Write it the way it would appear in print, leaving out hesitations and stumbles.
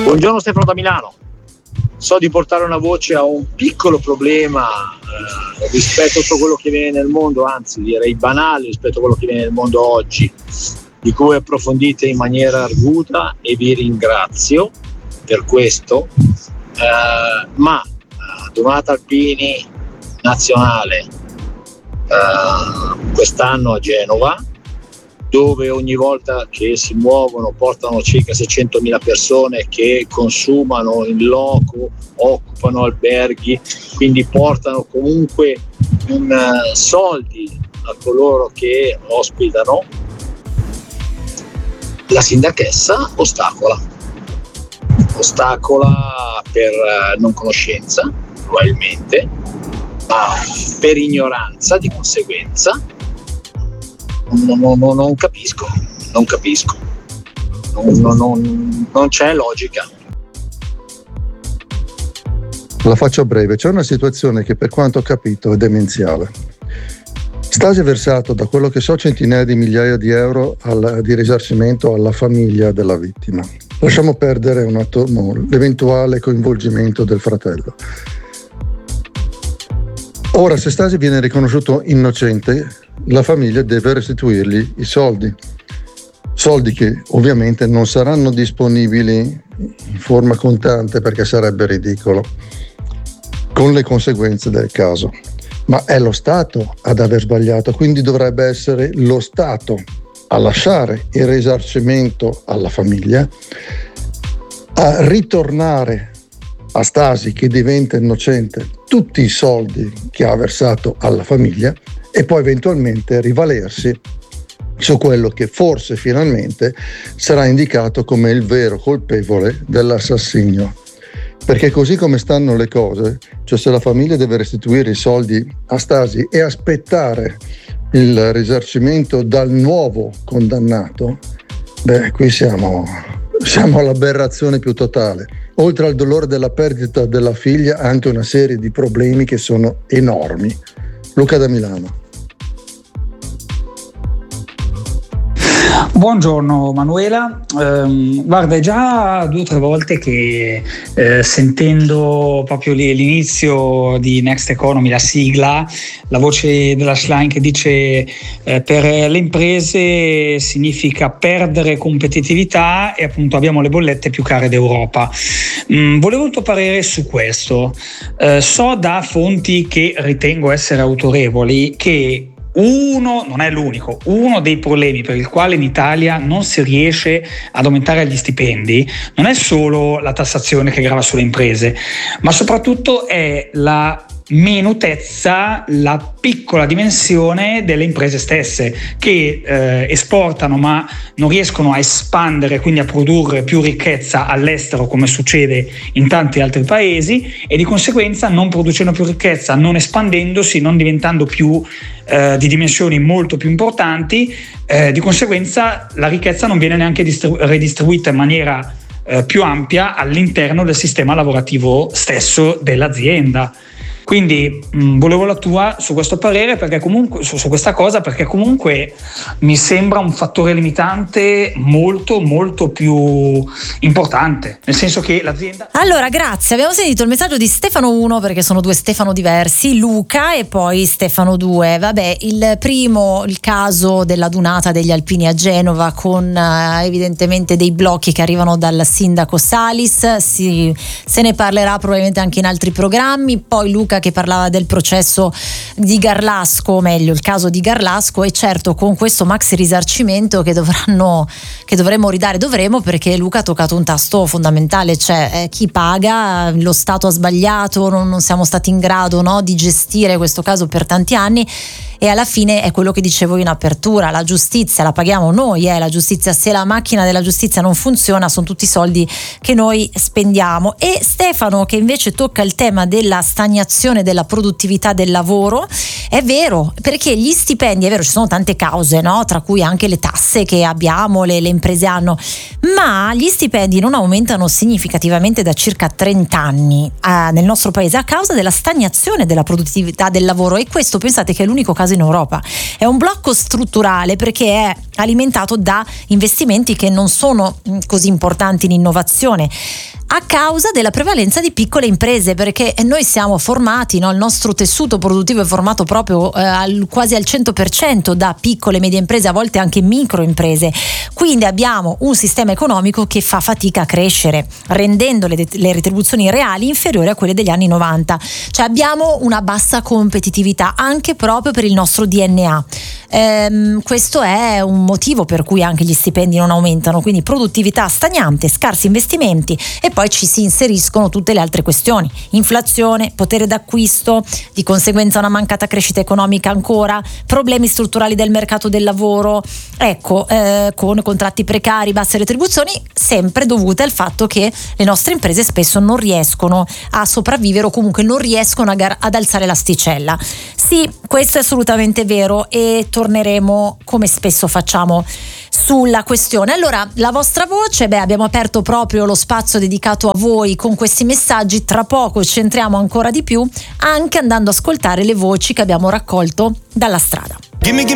Buongiorno, Stefano da Milano. So di portare una voce a un piccolo problema rispetto a tutto quello che viene nel mondo, anzi direi banale rispetto a quello che viene nel mondo oggi, di cui approfondite in maniera arguta e vi ringrazio per questo, ma Donata Alpini nazionale quest'anno a Genova, dove ogni volta che si muovono portano circa 600.000 persone che consumano in loco, occupano alberghi, quindi portano comunque soldi a coloro che ospitano. La sindachessa ostacola per non conoscenza probabilmente, ma per ignoranza di conseguenza. Non capisco, non c'è logica. La faccio breve, c'è una situazione che per quanto ho capito è demenziale. Stasi ha versato, da quello che so, centinaia di migliaia di euro di risarcimento alla famiglia della vittima. Lasciamo perdere un attimo l'eventuale coinvolgimento del fratello. Ora, se Stasi viene riconosciuto innocente, la famiglia deve restituirgli i soldi che ovviamente non saranno disponibili in forma contante perché sarebbe ridicolo, con le conseguenze del caso. Ma è lo Stato ad aver sbagliato, quindi dovrebbe essere lo Stato a lasciare il risarcimento alla famiglia, a ritornare a Stasi, che diventa innocente, tutti i soldi che ha versato alla famiglia e poi eventualmente rivalersi su quello che forse finalmente sarà indicato come il vero colpevole dell'assassinio. Perché così come stanno le cose, cioè se la famiglia deve restituire i soldi a Stasi e aspettare il risarcimento dal nuovo condannato, qui siamo all'aberrazione più totale. Oltre al dolore della perdita della figlia, anche una serie di problemi che sono enormi. Luca da Milano. Buongiorno Manuela, guarda, è già 2 o 3 volte che sentendo proprio l'inizio di Next Economy, la sigla, la voce della Schlein che dice per le imprese significa perdere competitività e appunto abbiamo le bollette più care d'Europa. Volevo il tuo parere su questo. So da fonti che ritengo essere autorevoli che non è l'unico, uno dei problemi per il quale in Italia non si riesce ad aumentare gli stipendi non è solo la tassazione che grava sulle imprese, ma soprattutto è la minutezza, la piccola dimensione delle imprese stesse che esportano ma non riescono a espandere, quindi a produrre più ricchezza all'estero come succede in tanti altri paesi, e di conseguenza non producendo più ricchezza, non espandendosi, non diventando più di dimensioni molto più importanti, di conseguenza la ricchezza non viene neanche redistribuita in maniera più ampia all'interno del sistema lavorativo stesso dell'azienda. Quindi volevo la tua su questo parere, perché comunque su questa cosa, perché comunque mi sembra un fattore limitante molto molto più importante, nel senso che l'azienda... Allora, grazie, abbiamo sentito il messaggio di Stefano 1, perché sono 2 Stefano diversi, Luca e poi Stefano 2. Vabbè, il primo, il caso della dunata degli alpini a Genova con evidentemente dei blocchi che arrivano dal sindaco Salis, se ne parlerà probabilmente anche in altri programmi. Poi Luca che parlava del processo di Garlasco, o meglio il caso di Garlasco, e certo con questo maxi risarcimento che dovremmo ridare, perché Luca ha toccato un tasto fondamentale, cioè chi paga, lo Stato ha sbagliato, non siamo stati in grado, no, di gestire questo caso per tanti anni, e alla fine è quello che dicevo in apertura, la giustizia la paghiamo noi, la giustizia, se la macchina della giustizia non funziona sono tutti soldi che noi spendiamo. E Stefano, che invece tocca il tema della stagnazione della produttività del lavoro, È vero, perché gli stipendi, è vero, ci sono tante cause, no? Tra cui anche le tasse che abbiamo, le imprese hanno, ma gli stipendi non aumentano significativamente da circa 30 anni nel nostro paese a causa della stagnazione della produttività del lavoro, e questo pensate che è l'unico caso in Europa. È un blocco strutturale perché è alimentato da investimenti che non sono così importanti in innovazione, a causa della prevalenza di piccole imprese, perché noi siamo formati, no? Il nostro tessuto produttivo è formato proprio quasi al 100% da piccole e medie imprese, a volte anche microimprese, quindi abbiamo un sistema economico che fa fatica a crescere, rendendo le retribuzioni reali inferiori a quelle degli anni 90, cioè abbiamo una bassa competitività anche proprio per il nostro DNA. Questo è un motivo per cui anche gli stipendi non aumentano, quindi produttività stagnante, scarsi investimenti, e poi ci si inseriscono tutte le altre questioni: inflazione, potere d'acquisto, di conseguenza una mancata crescita economica ancora, problemi strutturali del mercato del lavoro, ecco, con contratti precari, basse retribuzioni, sempre dovute al fatto che le nostre imprese spesso non riescono a sopravvivere, o comunque non riescono ad alzare l'asticella. Sì, questo è assolutamente vero, e torneremo, come spesso facciamo, sulla questione. Allora, la vostra voce, abbiamo aperto proprio lo spazio dedicato a voi con questi messaggi. Tra poco ci entriamo ancora di più, anche andando ad ascoltare le voci che abbiamo raccolto dalla strada.